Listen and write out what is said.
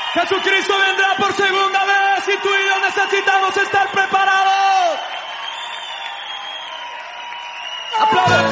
Jesucristo vendrá por segunda vez y tú y yo necesitamos estar preparados. ¡Aplausos!